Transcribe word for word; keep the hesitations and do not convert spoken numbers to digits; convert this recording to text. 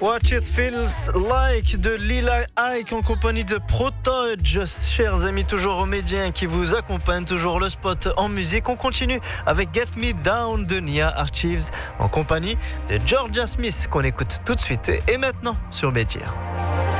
What It Feels Like de Lila Ike en compagnie de Protoge. Chers amis, toujours aux médias qui vous accompagnent, toujours le spot en musique. On continue avec Get Me Down de Nia Archives en compagnie de Georgia Smith qu'on écoute tout de suite et maintenant sur Bétir.